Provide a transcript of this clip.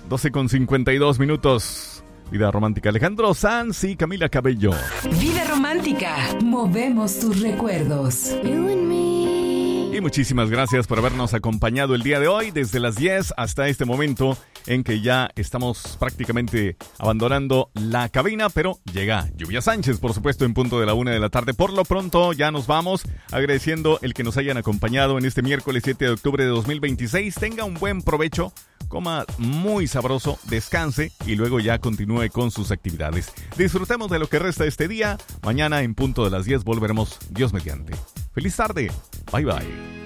12:52. Vida romántica, Alejandro Sanz y Camila Cabello. Vida romántica, movemos tus recuerdos. Y muchísimas gracias por habernos acompañado el día de hoy, desde las 10 hasta este momento en que ya estamos prácticamente abandonando la cabina, pero llega Lluvia Sánchez, por supuesto, en punto de la 1 de la tarde. Por lo pronto ya nos vamos, agradeciendo el que nos hayan acompañado en este miércoles 7 de octubre de 2026. Tenga un buen provecho, coma muy sabroso, descanse y luego ya continúe con sus actividades. Disfrutemos de lo que resta de este día. Mañana en punto de las 10 volveremos, Dios mediante. ¡Feliz tarde! Bye bye.